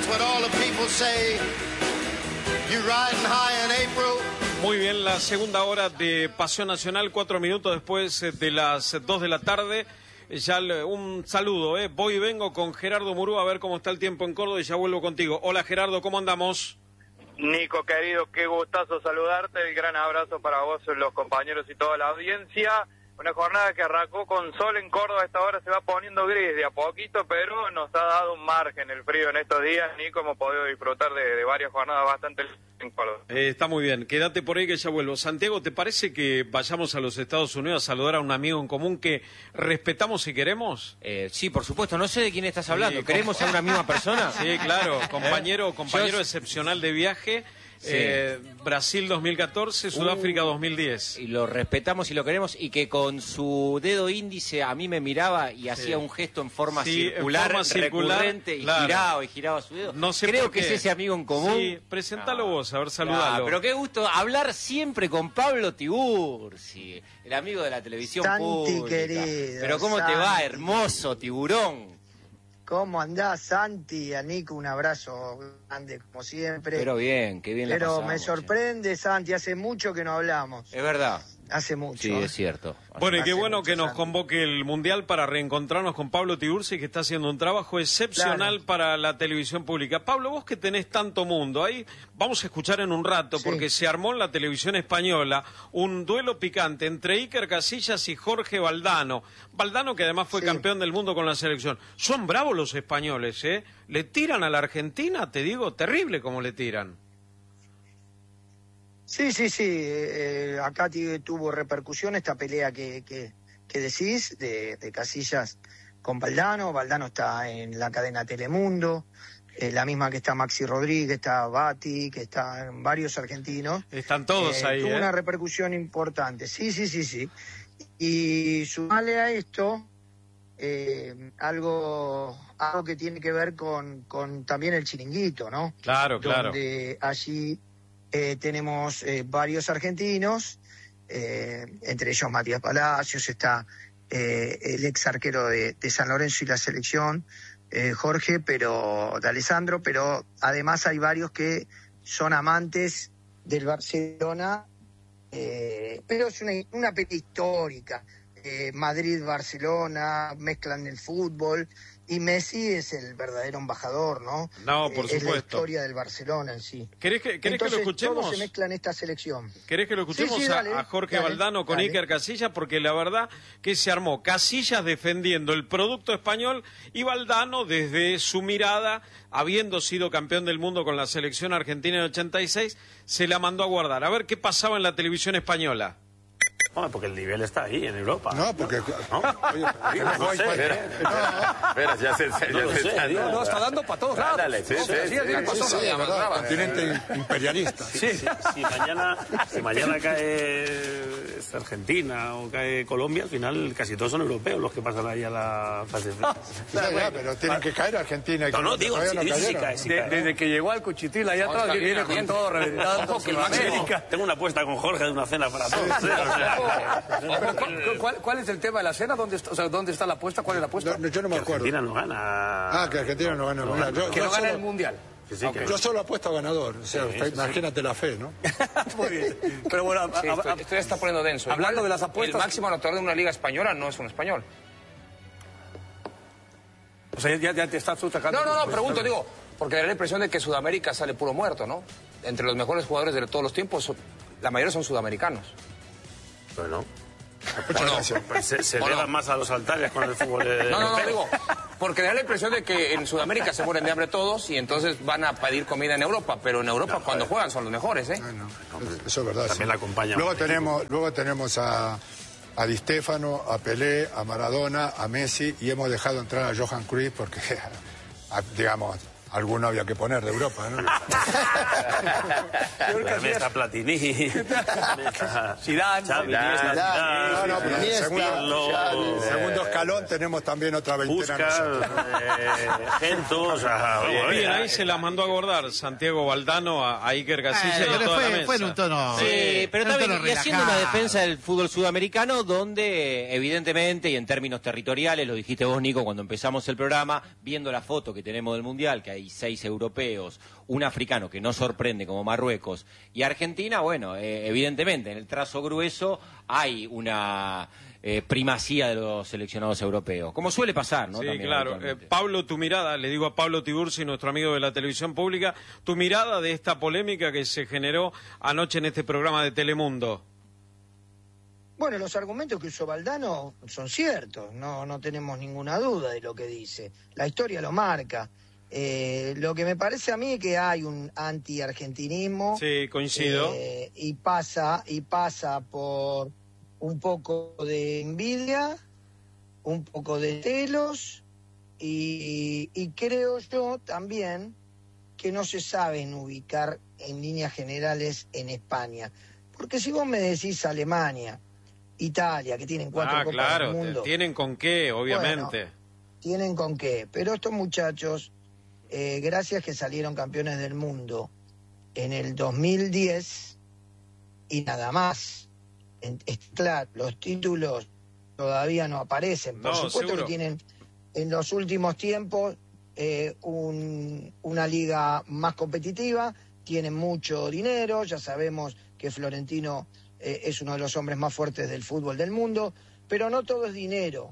what all the people say. You riding high in April. Muy bien, la segunda hora de Pasión Nacional, 4 minutos después de las 2 de la tarde. Ya un saludo, voy y vengo con Gerardo Murúa a ver cómo está el tiempo en Córdoba y ya vuelvo contigo. Hola Gerardo, ¿cómo andamos? Nico, querido, qué gustazo saludarte, el gran abrazo para vos, los compañeros y toda la audiencia. Una jornada que arrancó con sol en Córdoba, a esta hora se va poniendo gris de a poquito, pero nos ha dado un margen el frío en estos días, Nico, hemos podido disfrutar de varias jornadas bastante en Córdoba. Está muy bien, quédate por ahí que ya vuelvo. Santiago, ¿te parece que vayamos a los Estados Unidos a saludar a un amigo en común que respetamos y queremos? Sí, por supuesto, no sé de quién estás hablando. ¿Queremos a una misma persona? Sí, claro, compañero excepcional de viaje. Sí. Brasil 2014, Sudáfrica 2010. Y lo respetamos y lo queremos, y que con su dedo índice a mí me miraba y hacía un gesto en forma circular, recurrente, claro. y giraba su dedo. No sé Creo que es ese amigo en común. Sí, presentalo vos, a ver, saludalo. Pero qué gusto hablar siempre con Pablo Tiburci, el amigo de la televisión Santi, pública. querido, Pero cómo Santi. te va, hermoso tiburón. ¿Cómo andás, Santi? A Nico un abrazo grande, como siempre. Pero bien, qué bien la Pero pasamos. me sorprende, Santi, hace mucho que no hablamos. Es verdad. Hace mucho. Sí, es cierto. Bueno, y qué Hace bueno mucho, que nos Santi. convoque el Mundial para reencontrarnos con Pablo Tiburci, que está haciendo un trabajo excepcional Claro. para la televisión pública. Pablo, vos que tenés tanto mundo, ahí vamos a escuchar en un rato, Sí. porque se armó en la televisión española un duelo picante entre Iker Casillas y Jorge Valdano. Valdano, que además fue Sí. campeón del mundo con la selección. Son bravos los españoles, ¿eh? Le tiran a la Argentina, te digo, terrible como le tiran. Sí. Acá tuvo repercusión esta pelea que decís de Casillas con Valdano. Valdano está en la cadena Telemundo, la misma que está Maxi Rodríguez, está Bati, que están varios argentinos. Están todos ahí, Tuvo una repercusión importante. Sí. Y sumale a esto algo que tiene que ver con también el chiringuito, ¿no? Claro. Donde allí tenemos varios argentinos, entre ellos Matías Palacios, está el ex arquero de San Lorenzo y la selección, Jorge D'Alessandro, pero además hay varios que son amantes del Barcelona, pero es una pelea histórica. Madrid-Barcelona, mezclan el fútbol, y Messi es el verdadero embajador, ¿no? No, por Es la supuesto. historia del Barcelona en sí. ¿Querés que lo Entonces, escuchemos? todo se mezcla en esta selección. ¿Querés que lo escuchemos Sí, dale, a Jorge dale, Valdano con dale. Iker Casillas? Porque la verdad que se armó Casillas defendiendo el producto español y Valdano desde su mirada, habiendo sido campeón del mundo con la selección argentina en 86, se la mandó a guardar. A ver qué pasaba en la televisión española. Hombre, porque el nivel está ahí, en Europa. No, porque... ¿No? Oye, No sé. Espera, ya se está. No, está dando para todos lados. Ándale, sí, sí, sí. Es verdad, continente imperialista. Si mañana cae Argentina o cae Colombia, al final casi todos son europeos los que pasan ahí a la fase final. Ya, pero tienen que caer Argentina y No, digo, todavía no si cayeron. cae, si cae. Desde que llegó al Cuchitril allá atrás, que viene con todo reventado. Tengo una apuesta con Jorge de una cena para todos. ¿Cuál es el tema de la cena? ¿Dónde está la apuesta? ¿Cuál es la apuesta? No, yo no me acuerdo. Argentina no gana. Que Argentina no gana. Mira, Que no gana el Mundial. Yo solo apuesto a ganador. O sea, imagínate la fe, ¿no? Muy bien. Pero bueno, esto ya está poniendo denso. Hablando de las apuestas... El máximo anotador de una liga española no es un español. O sea, ya te estás tú sacando... No, pregunto, digo, porque da la impresión de que Sudamérica sale puro muerto, ¿no? Entre los mejores jugadores de todos los tiempos, la mayoría son sudamericanos. Bueno. Muchas gracias. Se elevan más a los altares con el fútbol. No, digo, porque da la impresión de que en Sudamérica se mueren de hambre todos y entonces van a pedir comida en Europa, pero en Europa cuando juegan son los mejores, ¿eh? Eso es verdad. También la acompaña. Luego tenemos a Di Stéfano, a Pelé, a Maradona, a Messi, y hemos dejado entrar a Johan Cruyff porque, digamos, alguno había que poner de Europa, ¿no? También está Platini. Zidane. Segundo escalón tenemos también otra veintena. Gento, o sea... Bien, ahí se la mandó a guardar Santiago Valdano a Iker Casillas y a toda la mesa. Fue en un tono... Sí, pero también y haciendo una defensa del fútbol sudamericano donde, evidentemente, y en términos territoriales, lo dijiste vos, Nico, cuando empezamos el programa, viendo la foto que tenemos del Mundial, que 36 europeos, un africano que no sorprende como Marruecos y Argentina, bueno, evidentemente en el trazo grueso hay una primacía de los seleccionados europeos, como suele pasar, ¿no? Sí, también, claro. Pablo, tu mirada, le digo a Pablo Tiburci, nuestro amigo de la televisión pública, tu mirada de esta polémica que se generó anoche en este programa de Telemundo. Bueno, los argumentos que usó Valdano son ciertos, no tenemos ninguna duda de lo que dice. La historia lo marca. Lo que me parece a mí es que hay un anti-argentinismo. Sí, coincido. Y pasa por un poco de envidia, un poco de celos y creo yo también que no se saben ubicar en líneas generales en España. Porque si vos me decís Alemania, Italia, que tienen 4 Copas del Mundo. Tienen con qué, obviamente. Bueno, tienen con qué, pero estos muchachos, gracias que salieron campeones del mundo en el 2010 y nada más. Claro, los títulos todavía no aparecen. Por supuesto seguro. Que tienen en los últimos tiempos una liga más competitiva, tienen mucho dinero, ya sabemos que Florentino es uno de los hombres más fuertes del fútbol del mundo, pero no todo es dinero,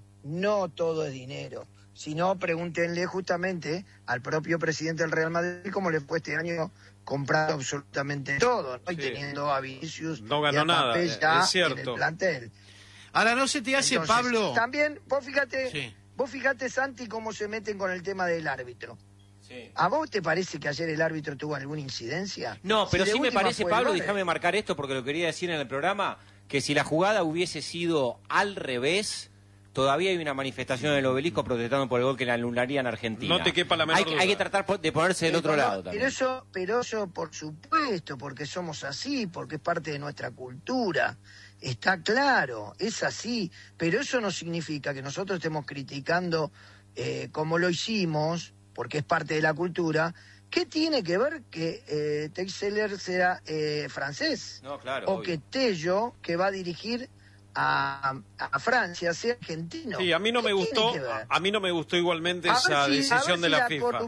sino pregúntenle justamente al propio presidente del Real Madrid cómo le fue este año comprando absolutamente todo, ¿no? Sí. Y teniendo a Vinicius no ganó nada, es cierto. En el plantel. Ahora no se te hace, entonces, Pablo. También, vos fíjate, Santi, cómo se meten con el tema del árbitro. Sí. ¿A vos te parece que ayer el árbitro tuvo alguna incidencia? No, pero sí me parece, Pablo, déjame marcar esto porque lo quería decir en el programa, que si la jugada hubiese sido al revés, todavía hay una manifestación en el Obelisco protestando por el gol que le anularían a Argentina. No te quepa la menor duda. Hay que tratar de ponerse del otro lado también. Pero eso, por supuesto, porque somos así, porque es parte de nuestra cultura. Está claro, es así, pero eso no significa que nosotros estemos criticando como lo hicimos, porque es parte de la cultura. ¿Qué tiene que ver que Texeler sea francés? No, claro, o obvio. que Tello, que va a dirigir a Francia, sea argentino? Sí, a mí no me gustó igualmente esa decisión de la FIFA.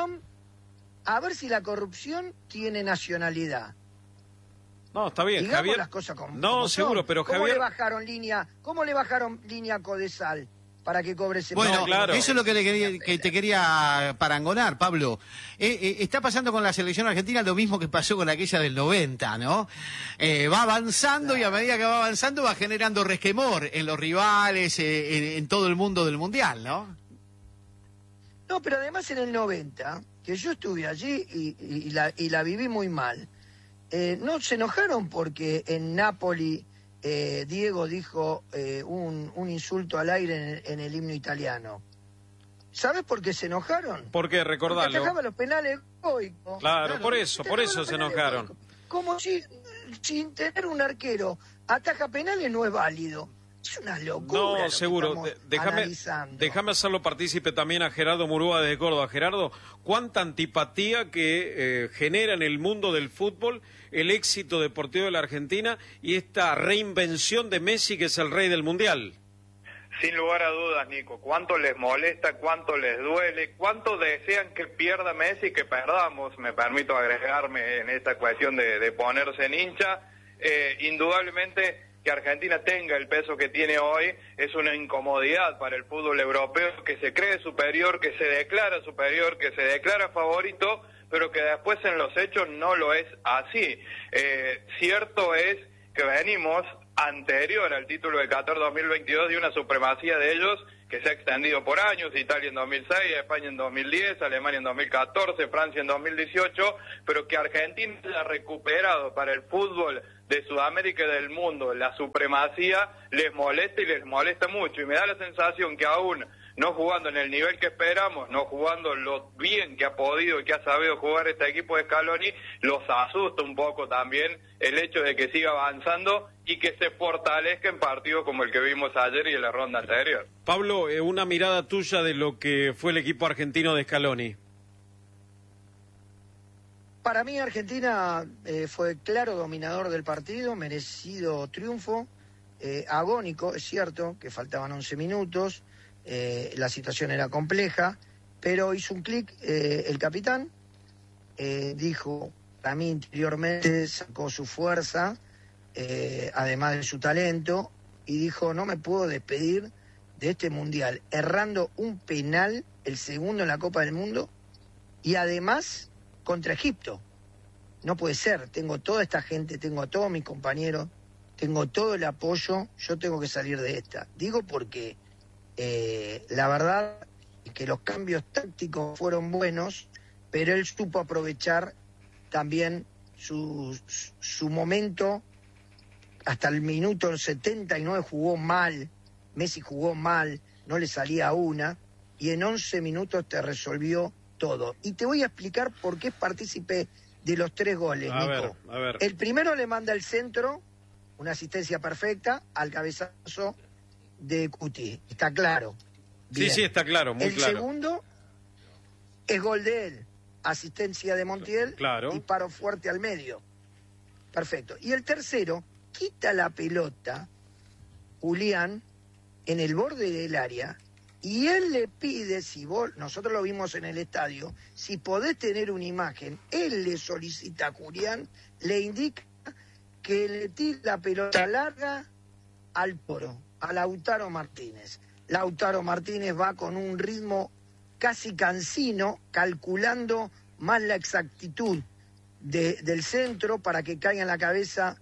A ver si la corrupción tiene nacionalidad. No, está bien, Digamos Javier. Las cosas como seguro, son. pero ¿Cómo Javier. ¿Cómo le bajaron línea a Codesal para que cobre ese? Bueno, claro. Eso es lo que te quería parangonar, Pablo. Está pasando con la selección argentina lo mismo que pasó con aquella del 90, ¿no? Va avanzando y a medida que va avanzando va generando resquemor en los rivales, en todo el mundo del Mundial, ¿no? No, pero además en el 90, que yo estuve allí y la viví muy mal, no se enojaron porque en Nápoli Diego dijo un insulto al aire en el himno italiano. ¿Sabes por qué se enojaron? ¿Por qué? Recordalo. Porque atajaba los penales Goico. Claro, por eso se enojaron. Como si sin tener un arquero ataja penales no es válido. Es una locura. No, seguro. Déjame hacerlo partícipe también a Gerardo Murúa de Córdoba. Gerardo, ¿cuánta antipatía que genera en el mundo del fútbol el éxito deportivo de la Argentina y esta reinvención de Messi, que es el rey del Mundial? Sin lugar a dudas, Nico. ¿Cuánto les molesta? ¿Cuánto les duele? ¿Cuánto desean que pierda Messi y que perdamos? Me permito agregarme en esta cuestión de ponerse en hincha. Indudablemente que Argentina tenga el peso que tiene hoy es una incomodidad para el fútbol europeo, que se cree superior, que se declara favorito, pero que después en los hechos no lo es así. Cierto es que venimos anterior al título de Qatar 2022 de una supremacía de ellos que se ha extendido por años: Italia en 2006, España en 2010, Alemania en 2014, Francia en 2018, pero que Argentina haya recuperado para el fútbol de Sudamérica y del mundo la supremacía les molesta y les molesta mucho, y me da la sensación que aún no jugando en el nivel que esperamos, no jugando lo bien que ha podido y que ha sabido jugar este equipo de Scaloni, los asusta un poco también el hecho de que siga avanzando y que se fortalezca en partidos como el que vimos ayer y en la ronda anterior. Pablo, una mirada tuya de lo que fue el equipo argentino de Scaloni. Para mí Argentina fue claro dominador del partido, merecido triunfo, agónico, es cierto, que faltaban 11 minutos, la situación era compleja, Pero hizo un clic el capitán, dijo, para mí interiormente sacó su fuerza, además de su talento, y dijo, no me puedo despedir de este mundial, errando un penal, el segundo en la Copa del Mundo, y además contra Egipto. No puede ser, tengo toda esta gente, tengo a todos mis compañeros, tengo todo el apoyo, yo tengo que salir de esta. Digo porque la verdad es que los cambios tácticos fueron buenos, pero él supo aprovechar también su momento. Hasta el minuto 79 jugó mal, Messi jugó mal, no le salía una, y en 11 minutos te resolvió todo. Y te voy a explicar por qué participé de los 3 goles, Nico. A ver. El primero le manda el centro, una asistencia perfecta, al cabezazo de Cuti. Está claro. Bien. Sí, está claro, muy claro. El segundo es gol de él, asistencia de Montiel, claro. Disparo fuerte al medio. Perfecto. Y el tercero, quita la pelota, Julián, en el borde del área, y él le pide, si vos, nosotros lo vimos en el estadio, si podés tener una imagen, él le solicita a Julián, le indica que le tire la pelota larga al Toro, a Lautaro Martínez. Lautaro Martínez va con un ritmo casi cansino, calculando más la exactitud del centro para que caiga en la cabeza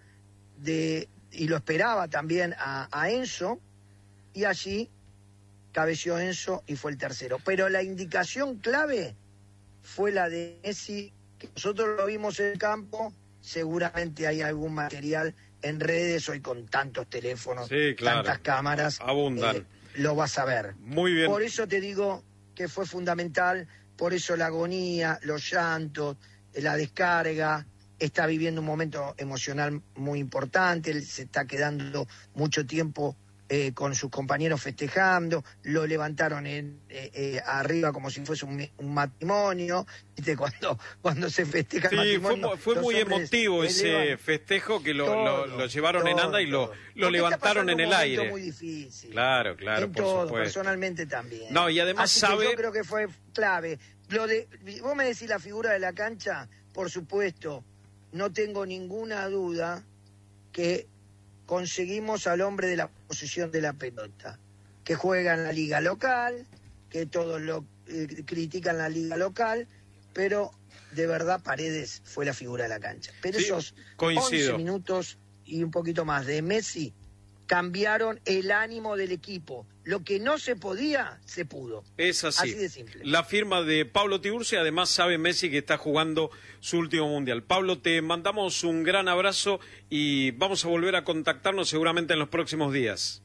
y lo esperaba también a Enzo, y allí cabeció Enzo y fue el tercero. Pero la indicación clave fue la de Messi, que nosotros lo vimos en el campo, seguramente hay algún material en redes hoy con tantos teléfonos, sí, claro, tantas cámaras, abundan. Lo vas a ver. Muy bien. Por eso te digo que fue fundamental, por eso la agonía, los llantos, la descarga. Está viviendo un momento emocional muy importante, él se está quedando mucho tiempo con sus compañeros festejando, lo levantaron arriba como si fuese un matrimonio, ¿viste? Cuando se festeja el matrimonio. Fue muy emotivo ese festejo que lo llevaron en anda y lo levantaron en el aire. Muy difícil. Claro, en por todo, supuesto. Personalmente también. No, y además Así que yo creo que fue clave. Vos me decís la figura de la cancha, por supuesto, no tengo ninguna duda que conseguimos al hombre de la posición de la pelota, que juega en la liga local, que todos lo critican la liga local, pero de verdad Paredes fue la figura de la cancha. Pero sí, esos 11 minutos y un poquito más de Messi cambiaron el ánimo del equipo. Lo que no se podía, se pudo. Es así. Así de simple. La firma de Pablo Tiburcio, además sabe Messi que está jugando su último mundial. Pablo, te mandamos un gran abrazo y vamos a volver a contactarnos seguramente en los próximos días.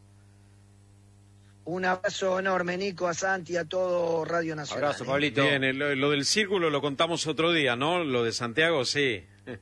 Un abrazo enorme, Nico, a Santi, a todo Radio Nacional. Abrazo, Pablito. Bien, lo del círculo lo contamos otro día, ¿no? Lo de Santiago, sí.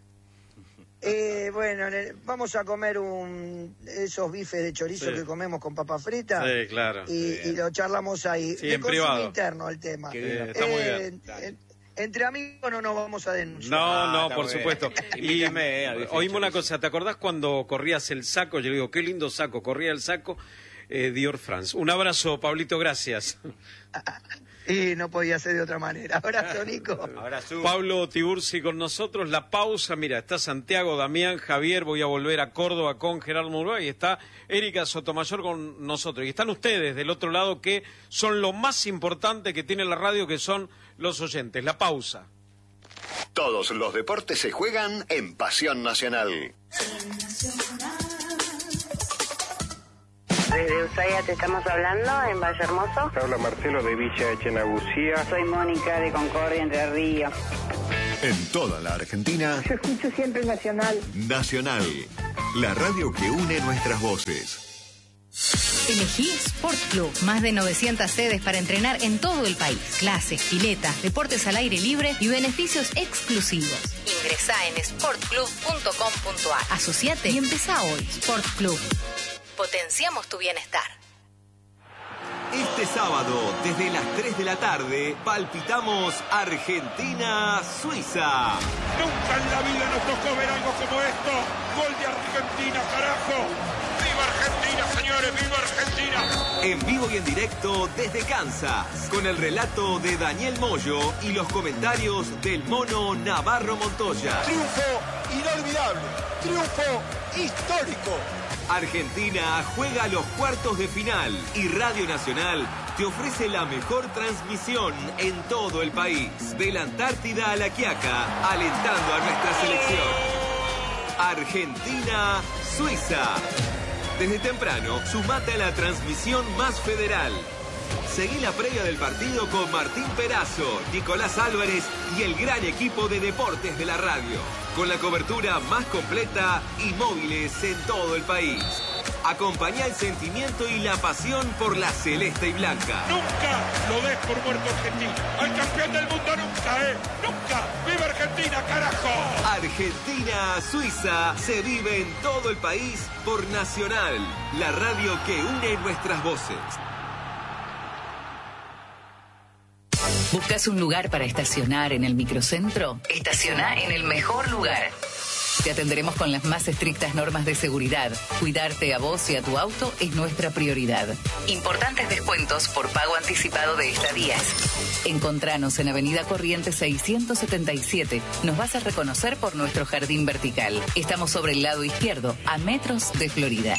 Bueno, vamos a comer esos bifes de chorizo que comemos con papa frita. Sí, claro. Y lo charlamos ahí. Sí, en privado. Interno el tema. Está muy bien. Entre amigos no nos vamos a denunciar. No, por supuesto. Y oímos una cosa, ¿te acordás cuando corrías el saco? Yo le digo, qué lindo saco, corría el saco Dior France. Un abrazo, Pablito, gracias. Y no podía ser de otra manera. Abrazo, Nico. Abrazo. Pablo Tiburci con nosotros. La pausa, mira, está Santiago, Damián, Javier, voy a volver a Córdoba con Gerardo Murúa y está Erika Sotomayor con nosotros. Y están ustedes del otro lado, que son lo más importante que tiene la radio, que son los oyentes. La pausa. Todos los deportes se juegan en Pasión Nacional. Desde Ushuaia te estamos hablando, en Valle Hermoso. Habla Marcelo de Villa Echenagucía. Soy Mónica de Concordia, Entre Ríos. En toda la Argentina. Yo escucho siempre Nacional. Nacional, la radio que une nuestras voces. Elegí Sport Club. Más de 900 sedes para entrenar en todo el país. Clases, piletas, deportes al aire libre y beneficios exclusivos. Ingresá en sportclub.com.ar. Asociate y empezá hoy. Sport Club. Potenciamos tu bienestar. Este sábado, desde las 3 de la tarde, palpitamos Argentina-Suiza. Nunca en la vida nos tocó ver algo como esto. Gol de Argentina, carajo. ¡Viva Argentina, señores! siempre, ¡viva Argentina! En vivo y en directo desde Kansas, con el relato de Daniel Moyo y los comentarios del mono Navarro Montoya. Triunfo inolvidable, triunfo histórico. Argentina juega los cuartos de final y Radio Nacional te ofrece la mejor transmisión en todo el país. De la Antártida a La Quiaca, alentando a nuestra selección. Argentina-Suiza. Desde temprano, sumate a la transmisión más federal. Seguí la previa del partido con Martín Perazo, Nicolás Álvarez y el gran equipo de deportes de la radio. Con la cobertura más completa y móviles en todo el país. Acompañá el sentimiento y la pasión por la celeste y blanca. Nunca lo des por muerto Argentina. Al campeón del mundo nunca, nunca. ¡Viva Argentina, carajo! Argentina-Suiza se vive en todo el país por Nacional, la radio que une nuestras voces. ¿Buscas un lugar para estacionar en el microcentro? Estaciona en el mejor lugar. Te atenderemos con las más estrictas normas de seguridad. Cuidarte a vos y a tu auto es nuestra prioridad. Importantes descuentos por pago anticipado de estadías. Encontranos en Avenida Corrientes 677. Nos vas a reconocer por nuestro jardín vertical. Estamos sobre el lado izquierdo, a metros de Florida.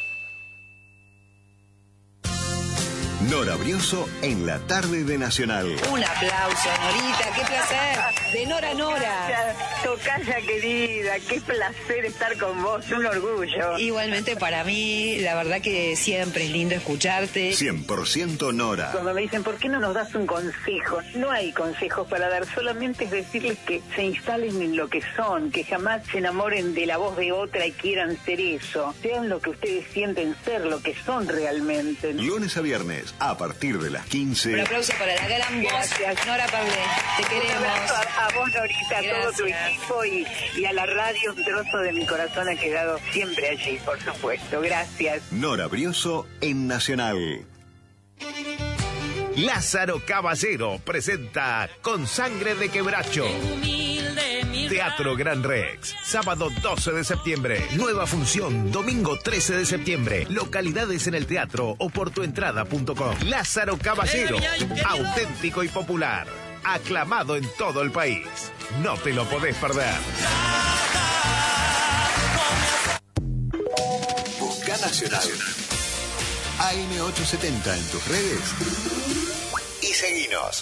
Nora Brioso en la tarde de Nacional. Un aplauso, Norita, qué placer. De Nora a Nora. Tocaya querida, qué placer estar con vos, un orgullo. Igualmente para mí, la verdad que siempre es lindo escucharte. 100% Nora. Cuando me dicen, ¿por qué no nos das un consejo? No hay consejos para dar, solamente es decirles que se instalen en lo que son, que jamás se enamoren de la voz de otra y quieran ser eso. Sean lo que ustedes sienten ser, lo que son realmente. Lunes a viernes, a partir de las 15. Un aplauso para la gran voz. Gracias. Nora Pablé, te queremos. Un abrazo a vos, Norita, Gracias. a todo tu equipo y a la radio. Un trozo de mi corazón ha quedado siempre allí, por supuesto. Gracias. Nora Brioso en Nacional. Lázaro Caballero presenta Con Sangre de Quebracho. Teatro Gran Rex, sábado 12 de septiembre. Nueva función, domingo 13 de septiembre. Localidades en el teatro o por tuentrada.com. Lázaro Caballero, auténtico y popular. Aclamado en todo el país. No te lo podés perder. Busca Nacional. AM870 en tus redes. Y seguinos.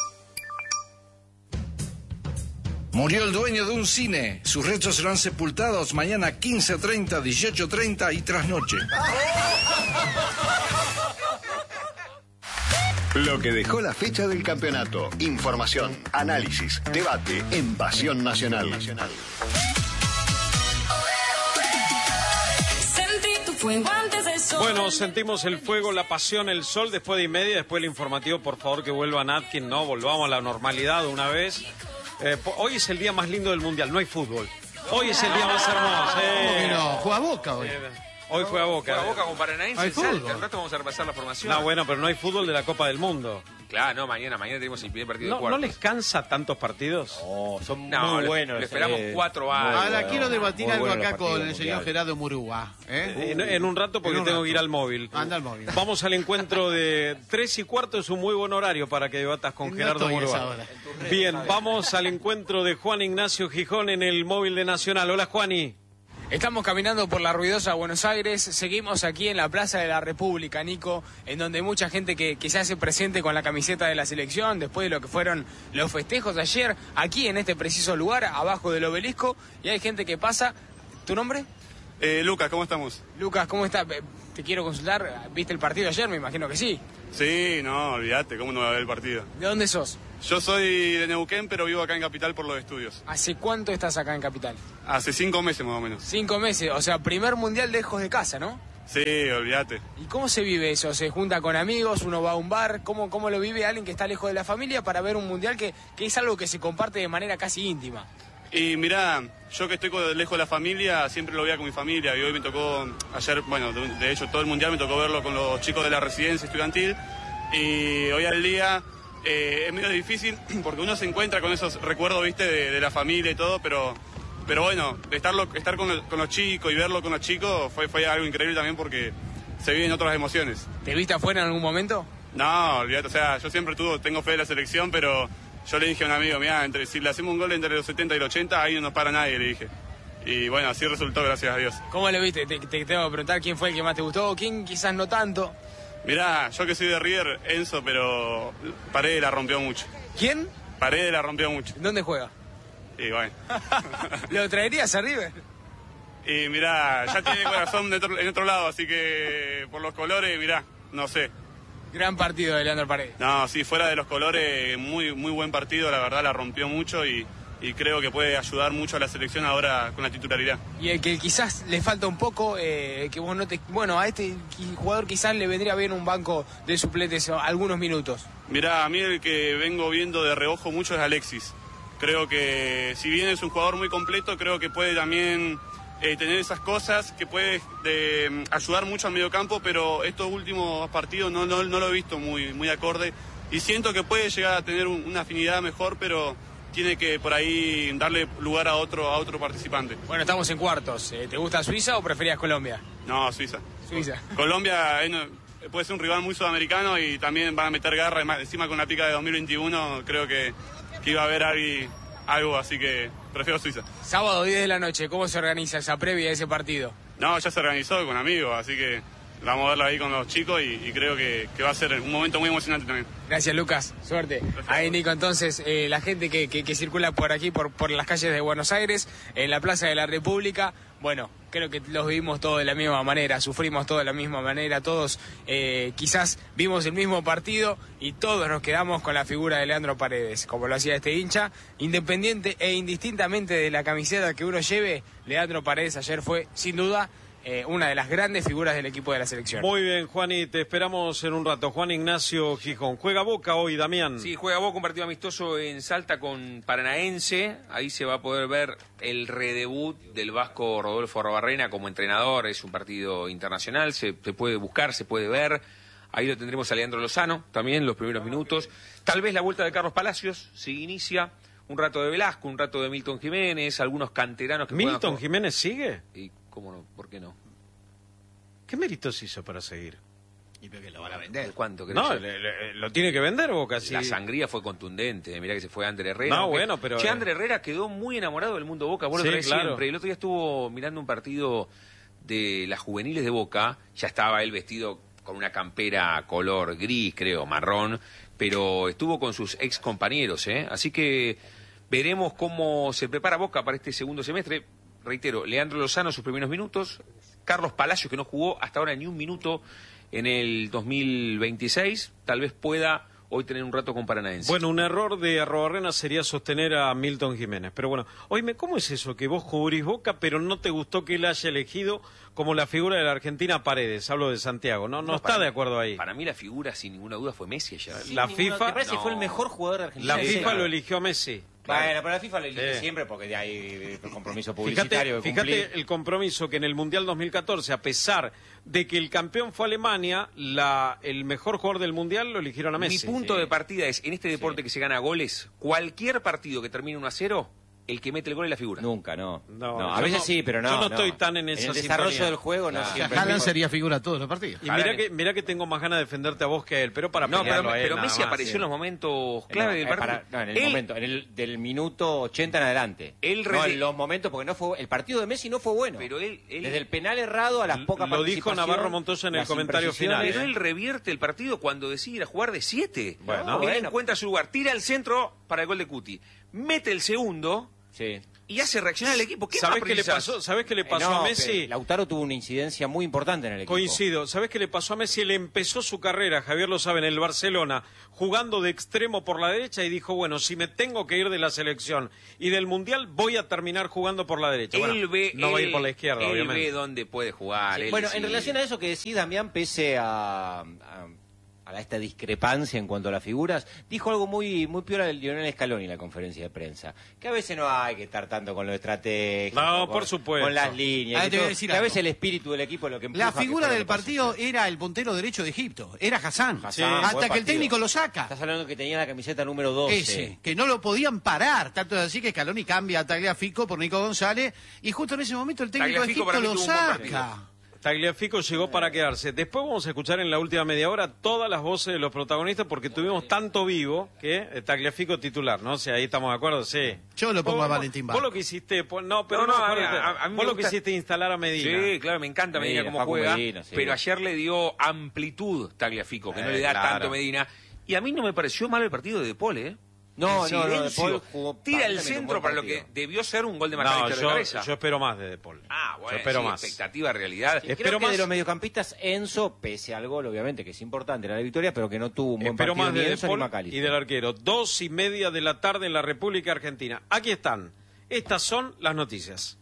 Murió el dueño de un cine. Sus restos serán sepultados mañana 15:30, 18:30 y trasnoche. Lo que dejó la fecha del campeonato. Información, análisis, debate en Pasión Nacional. Bueno, sentimos el fuego, la pasión, el sol después de y media, después el informativo, por favor que vuelvan Atkin, no, volvamos a la normalidad de una vez. Hoy es el día más lindo del Mundial, no hay fútbol. Hoy es el día más hermoso. ¿Cómo que no? Juega Boca hoy. Hoy juega Boca. Juega Boca con Paranaense. Hay El Salta. fútbol. Al rato vamos a repasar la formación. No, bueno, pero no hay fútbol de la Copa del Mundo. Claro, no, mañana tenemos el primer partido de ¿No cuartos. les cansa tantos partidos? Son muy buenos. Le esperamos 4 años. Ahora quiero debatir algo acá con el señor Gerardo Murúa. En un rato porque tengo que ir al móvil. Anda al móvil. Vamos al encuentro de 3:15, es un muy buen horario para que debatas con No Gerardo estoy a esa Murúa. hora. Bien, vamos al encuentro de Juan Ignacio Gijón en el móvil de Nacional. Hola, Juani. Estamos caminando por la ruidosa Buenos Aires, seguimos aquí en la Plaza de la República, Nico, en donde hay mucha gente que se hace presente con la camiseta de la selección, después de lo que fueron los festejos de ayer, aquí en este preciso lugar, abajo del obelisco, y hay gente que pasa. ¿Tu nombre? Lucas, ¿cómo estamos? Lucas, ¿cómo estás? Te quiero consultar, ¿viste el partido ayer? Me imagino que sí. Sí, no, olvídate, ¿cómo no va a ver el partido? ¿De dónde sos? Yo soy de Neuquén, pero vivo acá en Capital por los estudios. ¿Hace cuánto estás acá en Capital? Hace 5 meses más o menos. 5 meses, o sea, primer mundial lejos de casa, ¿no? Sí, olvídate. ¿Y cómo se vive eso? ¿Se junta con amigos? ¿Uno va a un bar? ¿Cómo lo vive alguien que está lejos de la familia para ver un mundial que es algo que se comparte de manera casi íntima? Y mirá, yo que estoy lejos de la familia, siempre lo veía con mi familia. Y hoy me tocó, ayer, bueno, de hecho todo el mundial me tocó verlo con los chicos de la residencia estudiantil. Y hoy al día es medio difícil porque uno se encuentra con esos recuerdos, viste, de la familia y todo, pero bueno, estar con los chicos y verlo con los chicos fue algo increíble también porque se viven otras emociones. ¿Te viste afuera en algún momento? No, olvídate, o sea, yo siempre tengo fe de la selección, pero yo le dije a un amigo, mira, si le hacemos un gol entre los 70 y los 80, ahí no nos para nadie, le dije. Y bueno, así resultó, gracias a Dios. ¿Cómo lo viste? Te tengo que preguntar quién fue el que más te gustó, quién quizás no tanto. Mirá, yo que soy de River, Enzo, pero Paredes la rompió mucho. ¿Quién? Paredes la rompió mucho. ¿Dónde juega? Y bueno. ¿Lo traerías a River? Y mirá, ya tiene corazón en otro lado, así que por los colores, mirá, no sé. Gran partido de Leandro Paredes. No, sí, fuera de los colores, muy buen partido, la verdad la rompió mucho y creo que puede ayudar mucho a la selección ahora con la titularidad. Y el que quizás le falta un poco, que vos no te... Bueno, a este jugador quizás le vendría bien un banco de suplentes algunos minutos. Mirá, a mí el que vengo viendo de reojo mucho es Alexis. Creo que si bien es un jugador muy completo, creo que puede también tener esas cosas, que puede ayudar mucho al mediocampo, pero estos últimos partidos no lo he visto muy acorde. Y siento que puede llegar a tener una afinidad mejor, pero tiene que por ahí darle lugar a otro participante. Bueno, estamos en cuartos. ¿Te gusta Suiza o preferías Colombia? No, Suiza. Suiza. Colombia puede ser un rival muy sudamericano y también van a meter garra, encima con la pica de 2021, creo que iba a haber algo, así que prefiero Suiza. Sábado 10 de la noche, ¿cómo se organiza esa previa de ese partido? No, ya se organizó con amigos, así que vamos a verlo ahí con los chicos y creo que va a ser un momento muy emocionante también. Gracias, Lucas. Suerte. Ahí, Nico, entonces, la gente que circula por aquí, por las calles de Buenos Aires, en la Plaza de la República, bueno, creo que los vivimos todos de la misma manera, sufrimos todos de la misma manera, todos quizás vimos el mismo partido y todos nos quedamos con la figura de Leandro Paredes, como lo hacía este hincha, independiente e indistintamente de la camiseta que uno lleve. Leandro Paredes ayer fue, sin duda, una de las grandes figuras del equipo de la selección. Muy bien, Juani, te esperamos en un rato. Juan Ignacio Gijón. ¿Juega Boca hoy, Damián? Sí, juega Boca, un partido amistoso en Salta con Paranaense. Ahí se va a poder ver el redebut del vasco Rodolfo Arrobarrena como entrenador. Es un partido internacional, se puede buscar, se puede ver. Ahí lo tendremos a Leandro Lozano, también los primeros minutos. Tal vez la vuelta de Carlos Palacios, si inicia. Un rato de Velasco, un rato de Milton Jiménez, algunos canteranos que ¿Milton Jiménez sigue? Y cómo no, ¿por qué no? ¿Qué méritos hizo para seguir? ¿Y por qué lo van a vender? ¿Cuánto crees? No, lo tiene que vender Boca. La sangría fue contundente. Mirá que se fue Ander Herrera. No, bueno, pero... Che, Ander Herrera quedó muy enamorado del mundo Boca. Vos lo traes siempre. El otro día estuvo mirando un partido de las juveniles de Boca. Ya estaba él vestido con una campera color gris, creo, marrón. Pero estuvo con sus ex compañeros, ¿eh? Así que veremos cómo se prepara Boca para este segundo semestre. Reitero, Leandro Lozano sus primeros minutos. Carlos Palacios, que no jugó hasta ahora ni un minuto en el 2026, tal vez pueda hoy tener un rato con Paranaense. Bueno, un error de Arrobarrena sería sostener a Milton Jiménez. Pero bueno, oíme, ¿cómo es eso que vos cubrís Boca, pero no te gustó que él haya elegido como la figura de la Argentina Paredes? Hablo de Santiago, ¿no? No está de acuerdo ahí. Para mí la figura, sin ninguna duda, fue Messi ayer. La FIFA... ¿Te parece que fue el mejor jugador de Argentina? La FIFA lo eligió a Messi. Claro. Bueno, pero la FIFA lo elige siempre porque hay compromiso publicitario. Fíjate el compromiso que en el Mundial 2014, a pesar de que el campeón fue Alemania, el mejor jugador del Mundial lo eligieron a Messi. Mi punto de partida es, en este deporte que se gana goles, cualquier partido que termine 1-0... el que mete el gol es la figura. Nunca, no. A veces sí, pero no. Yo no estoy tan en esa el desarrollo sintonía del juego no siempre. Haaland sería figura todos los partidos. Y mirá que tengo más ganas de defenderte a vos que a él, pero para pelearlo a él, pero Messi apareció en los momentos clave del partido. En el del minuto 80 en adelante. No en los momentos, porque no fue el partido de Messi no fue bueno. Pero él desde el penal errado a las pocas lo dijo Navarro Montoya en el comentario final. Pero él revierte el partido cuando decide ir a jugar de 7. Bueno, él encuentra su lugar, tira el centro para el gol de Cuti, mete el segundo. Sí. Y hace reaccionar al equipo. ¿Sabés qué le pasó a Messi? Lautaro tuvo una incidencia muy importante en el equipo. Coincido. ¿Sabés qué le pasó a Messi? Él empezó su carrera, Javier lo sabe, en el Barcelona, jugando de extremo por la derecha y dijo, bueno, si me tengo que ir de la selección y del Mundial, voy a terminar jugando por la derecha. No va a ir por la izquierda, obviamente. Él ve dónde puede jugar. Sí, bueno, en relación a eso que decís, Damián, pese a esta discrepancia en cuanto a las figuras, dijo algo muy piola del Lionel Scaloni en la conferencia de prensa, que a veces no hay que estar tanto con lo estratégico, por supuesto, con las líneas, que a veces el espíritu del equipo es lo que empuja. La figura del partido era el puntero derecho de Egipto, era Hassan, hasta que el técnico lo saca. Estás hablando que tenía la camiseta número 12. Ese, que no lo podían parar, tanto es así que Scaloni cambia a Tagliafico por Nico González, y justo en ese momento el técnico de Egipto lo saca. Tagliafico llegó para quedarse. Después vamos a escuchar en la última media hora todas las voces de los protagonistas porque tuvimos tanto vivo que Tagliafico titular, ¿no? O sea, ahí estamos de acuerdo, sí. Yo lo pongo a Valentín Vaz. Vos lo que hiciste, a mí vos lo que hiciste instalar a Medina. Sí, claro, me encanta Medina cómo juega, Medina, sí. Pero ayer le dio amplitud Tagliafico, que no le da tanto Medina. Y a mí no me pareció mal el partido de De Paul, ¿eh? No, De Paul jugó tira el centro para lo que debió ser un gol de McAllister de cabeza. Yo espero más de De Paul. Bueno, yo espero más. Expectativa, realidad. Espero más de los mediocampistas. Enzo, pese al gol, obviamente, que es importante la victoria, pero que no tuvo un buen partido más ni de Enzo De Paul ni McAllister. Y del arquero. 2:30 de la tarde en la República Argentina. Aquí están. Estas son las noticias.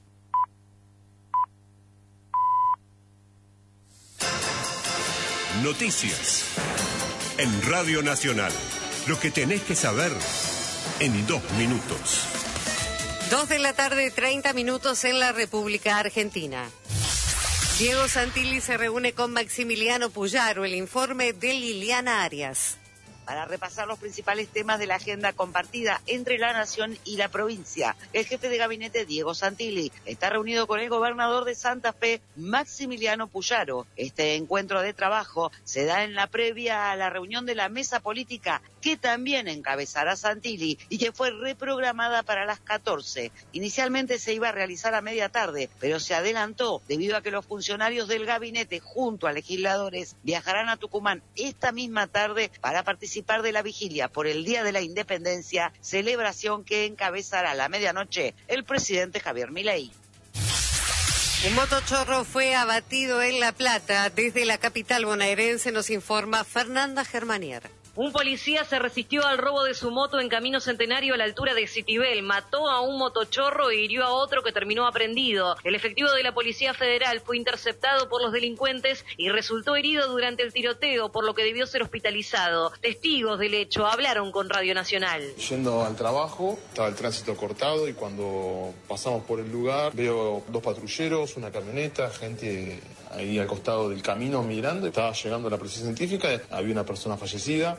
Noticias en Radio Nacional. Lo que tenés que saber en 2 minutos. 2 de la tarde, 30 minutos en la República Argentina. Diego Santilli se reúne con Maximiliano Puyaro. El informe de Liliana Arias. Para repasar los principales temas de la agenda compartida entre la Nación y la provincia. El jefe de gabinete, Diego Santilli, está reunido con el gobernador de Santa Fe, Maximiliano Puyaro. Este encuentro de trabajo se da en la previa a la reunión de la mesa política, que también encabezará Santilli y que fue reprogramada para las 14. Inicialmente se iba a realizar a media tarde, pero se adelantó debido a que los funcionarios del gabinete, junto a legisladores, viajarán a Tucumán esta misma tarde para participar de la vigilia por el Día de la Independencia, celebración que encabezará a la medianoche el presidente Javier Milei. Un motochorro fue abatido en La Plata. Desde la capital bonaerense nos informa Fernanda Germanier. Un policía se resistió al robo de su moto en Camino Centenario a la altura de Citibel. Mató a un motochorro e hirió a otro que terminó aprendido. El efectivo de la Policía Federal fue interceptado por los delincuentes y resultó herido durante el tiroteo, por lo que debió ser hospitalizado. Testigos del hecho hablaron con Radio Nacional. Yendo al trabajo, estaba el tránsito cortado y cuando pasamos por el lugar veo 2 patrulleros, una camioneta, gente ahí al costado del camino mirando. Estaba llegando la policía científica, había una persona fallecida.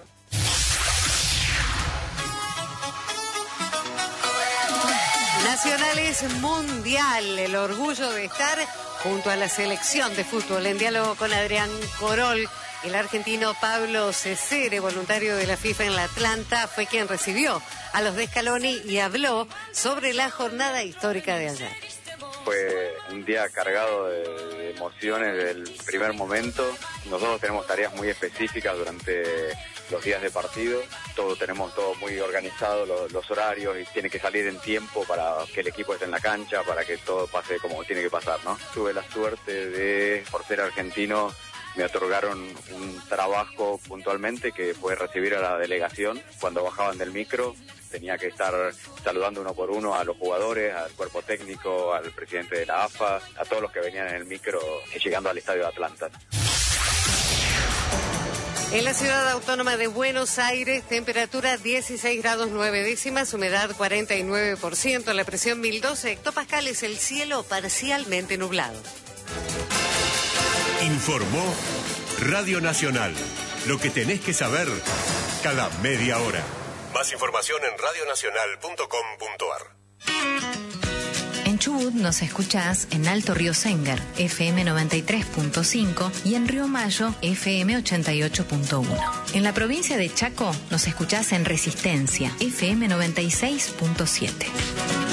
Nacional es mundial, el orgullo de estar junto a la selección de fútbol. En diálogo con Adrián Corol, el argentino Pablo Cesere, voluntario de la FIFA en la Atlanta, fue quien recibió a los de Scaloni y habló sobre la jornada histórica de ayer. Fue un día cargado de emociones desde el primer momento. Nosotros tenemos tareas muy específicas durante los días de partido. Tenemos todo muy organizado, los horarios, y tiene que salir en tiempo para que el equipo esté en la cancha, para que todo pase como tiene que pasar, ¿no? Tuve la suerte de, por ser argentino, me otorgaron un trabajo puntualmente que fue recibir a la delegación. Cuando bajaban del micro tenía que estar saludando uno por uno a los jugadores, al cuerpo técnico, al presidente de la AFA, a todos los que venían en el micro llegando al estadio de Atlanta. En la ciudad autónoma de Buenos Aires, temperatura 16 grados 9 décimas, humedad 49%, la presión 1012 hectopascales, el cielo parcialmente nublado. Informó Radio Nacional. Lo que tenés que saber cada media hora. Más información en radionacional.com.ar. En Chubut nos escuchás en Alto Río Sénger, FM 93.5 y en Río Mayo, FM 88.1. En la provincia de Chaco nos escuchás en Resistencia, FM 96.7.